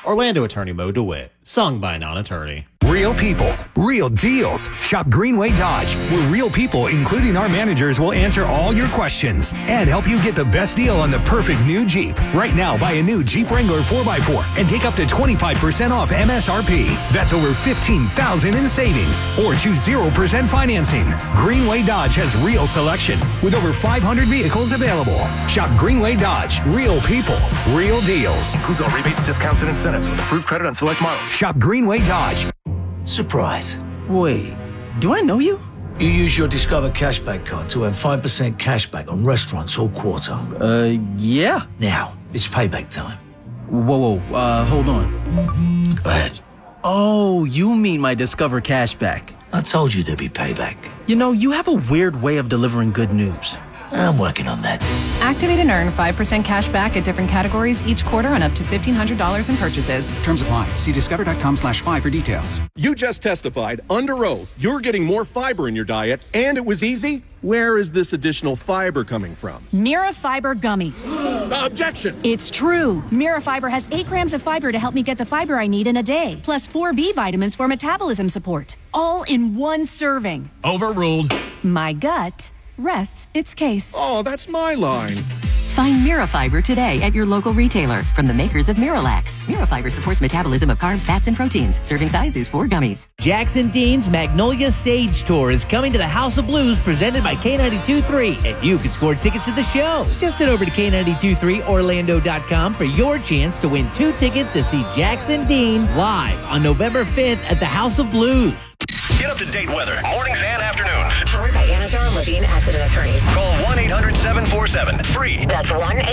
Orlando attorney Mo DeWitt. Sung by a non-attorney. Real people, real deals. Shop Greenway Dodge, where real people, including our managers, will answer all your questions and help you get the best deal on the perfect new Jeep. Right now, buy a new Jeep Wrangler 4x4 and take up to 25% off MSRP. That's over $15,000 in savings. Or choose 0% financing. Greenway Dodge has real selection with over 500 vehicles available. Shop Greenway Dodge, real people, real deals. Includes all rebates, discounts, and incentives with approved credit on select models. Shop Greenway Dodge. Surprise. Wait, do I know you? You use your Discover Cashback card to earn 5% cashback on restaurants all quarter. Yeah. Now, it's payback time. Whoa, hold on. Go ahead. Oh, you mean my Discover Cashback. I told you there'd be payback. You know, you have a weird way of delivering good news. I'm working on that. Activate and earn 5% cash back at different categories each quarter on up to $1,500 in purchases. Terms apply. See discover.com/5 for details. You just testified under oath you're getting more fiber in your diet, and it was easy. Where is this additional fiber coming from? Mira Fiber Gummies. Objection! It's true. Mira Fiber has 8 grams of fiber to help me get the fiber I need in a day, plus 4 B vitamins for metabolism support. All in one serving. Overruled. My gut rests its case. Oh, that's my line. Find Mirafiber today at your local retailer from the makers of Miralax. Mirafiber supports metabolism of carbs, fats, and proteins. Serving size is 4 gummies. Jackson Dean's Magnolia Stage Tour is coming to the House of Blues presented by K92.3, and you can score tickets to the show. Just head over to K92.3Orlando.com for your chance to win 2 tickets to see Jackson Dean live on November 5th at the House of Blues. Get up-to-date weather, mornings and afternoons. Powered by Anajar and Levine Accident Attorneys. Call 1-800-747-FREE. That's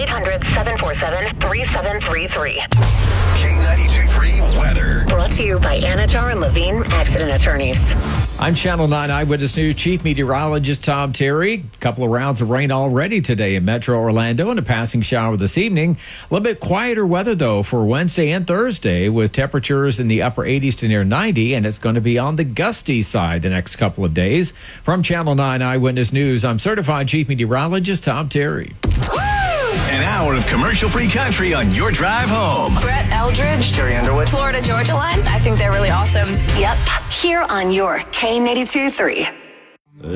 1-800-747-3733. K92.3 weather. Brought to you by Anajar and Levine Accident Attorneys. I'm Channel 9 Eyewitness News Chief Meteorologist Tom Terry. A couple of rounds of rain already today in Metro Orlando and a passing shower this evening. A little bit quieter weather, though, for Wednesday and Thursday with temperatures in the upper 80s to near 90, and it's going to be on the gusty side the next couple of days. From Channel 9 Eyewitness News, I'm Certified Chief Meteorologist Tom Terry. An hour of commercial-free country on your drive home. Brett Eldridge. Carrie Underwood. Florida Georgia line. I think they're really awesome. Yep. Here on your K92.3.